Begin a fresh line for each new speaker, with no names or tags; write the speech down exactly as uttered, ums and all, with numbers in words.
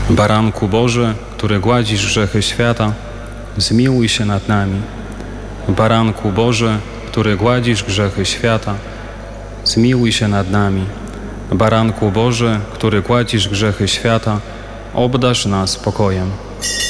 Baranku Boży, który gładzisz grzechy świata, zmiłuj się nad nami. Baranku Boży, który gładzisz grzechy świata, zmiłuj się nad nami. Baranku Boży, który gładzisz grzechy świata, obdarz nas pokojem.